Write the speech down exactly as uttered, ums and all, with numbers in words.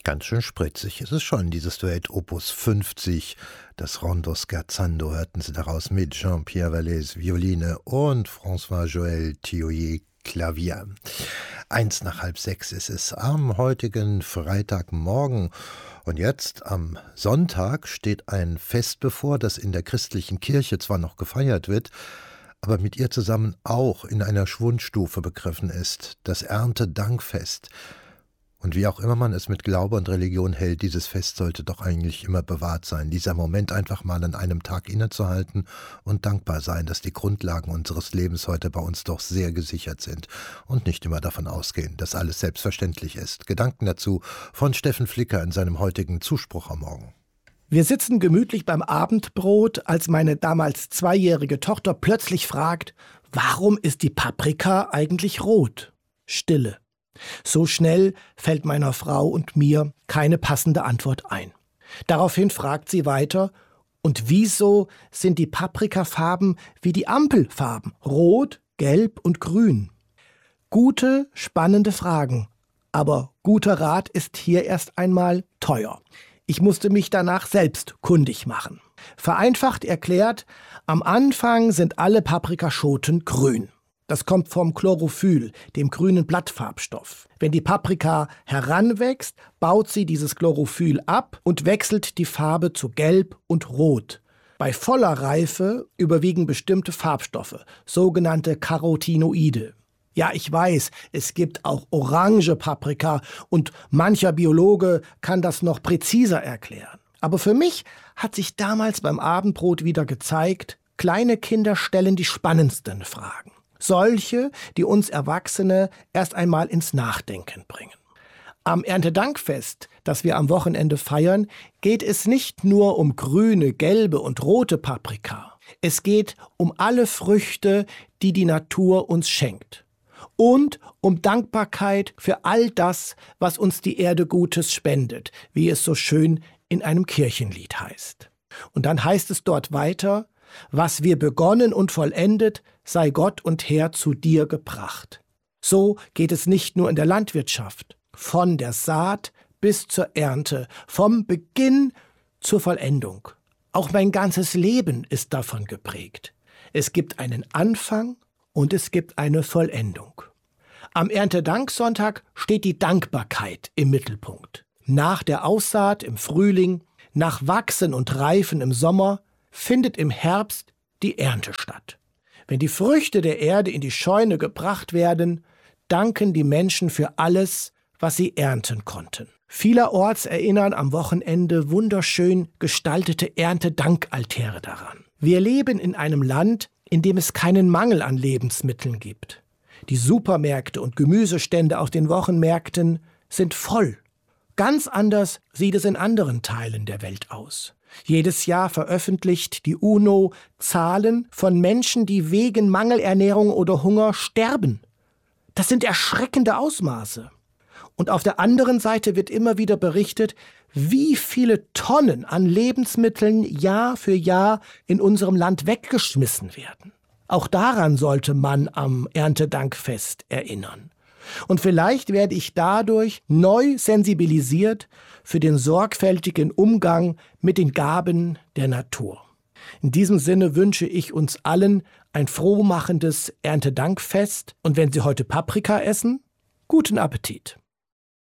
Ganz schön spritzig ist es schon, dieses Duett Opus fünfzig. Das Rondo Scherzando hörten Sie daraus mit Jean-Pierre Vallès Violine und François-Joël Thioyer Klavier. Eins nach halb sechs ist es am heutigen Freitagmorgen. Und jetzt, am Sonntag, steht ein Fest bevor, das in der christlichen Kirche zwar noch gefeiert wird, aber mit ihr zusammen auch in einer Schwundstufe begriffen ist, das Erntedankfest. Und wie auch immer man es mit Glaube und Religion hält, dieses Fest sollte doch eigentlich immer bewahrt sein. Dieser Moment einfach mal an einem Tag innezuhalten und dankbar sein, dass die Grundlagen unseres Lebens heute bei uns doch sehr gesichert sind und nicht immer davon ausgehen, dass alles selbstverständlich ist. Gedanken dazu von Steffen Flicker in seinem heutigen Zuspruch am Morgen. Wir sitzen gemütlich beim Abendbrot, als meine damals zweijährige Tochter plötzlich fragt, warum ist die Paprika eigentlich rot? Stille. So schnell fällt meiner Frau und mir keine passende Antwort ein. Daraufhin fragt sie weiter, und wieso sind die Paprikafarben wie die Ampelfarben, rot, gelb und grün? Gute, spannende Fragen, aber guter Rat ist hier erst einmal teuer. Ich musste mich danach selbst kundig machen. Vereinfacht erklärt, am Anfang sind alle Paprikaschoten grün. Das kommt vom Chlorophyll, dem grünen Blattfarbstoff. Wenn die Paprika heranwächst, baut sie dieses Chlorophyll ab und wechselt die Farbe zu Gelb und Rot. Bei voller Reife überwiegen bestimmte Farbstoffe, sogenannte Carotinoide. Ja, ich weiß, es gibt auch orange Paprika und mancher Biologe kann das noch präziser erklären. Aber für mich hat sich damals beim Abendbrot wieder gezeigt, kleine Kinder stellen die spannendsten Fragen. Solche, die uns Erwachsene erst einmal ins Nachdenken bringen. Am Erntedankfest, das wir am Wochenende feiern, geht es nicht nur um grüne, gelbe und rote Paprika. Es geht um alle Früchte, die die Natur uns schenkt. Und um Dankbarkeit für all das, was uns die Erde Gutes spendet, wie es so schön in einem Kirchenlied heißt. Und dann heißt es dort weiter, was wir begonnen und vollendet, sei Gott und Herr zu dir gebracht. So geht es nicht nur in der Landwirtschaft, von der Saat bis zur Ernte, vom Beginn zur Vollendung. Auch mein ganzes Leben ist davon geprägt. Es gibt einen Anfang und es gibt eine Vollendung. Am Erntedanksonntag steht die Dankbarkeit im Mittelpunkt. Nach der Aussaat im Frühling, nach Wachsen und Reifen im Sommer, findet im Herbst die Ernte statt. Wenn die Früchte der Erde in die Scheune gebracht werden, danken die Menschen für alles, was sie ernten konnten. Vielerorts erinnern am Wochenende wunderschön gestaltete Erntedankaltäre daran. Wir leben in einem Land, in dem es keinen Mangel an Lebensmitteln gibt. Die Supermärkte und Gemüsestände auf den Wochenmärkten sind voll. Ganz anders sieht es in anderen Teilen der Welt aus. Jedes Jahr veröffentlicht die UNO Zahlen von Menschen, die wegen Mangelernährung oder Hunger sterben. Das sind erschreckende Ausmaße. Und auf der anderen Seite wird immer wieder berichtet, wie viele Tonnen an Lebensmitteln Jahr für Jahr in unserem Land weggeschmissen werden. Auch daran sollte man am Erntedankfest erinnern. Und vielleicht werde ich dadurch neu sensibilisiert für den sorgfältigen Umgang mit den Gaben der Natur. In diesem Sinne wünsche ich uns allen ein frohmachendes Erntedankfest und wenn Sie heute Paprika essen, guten Appetit.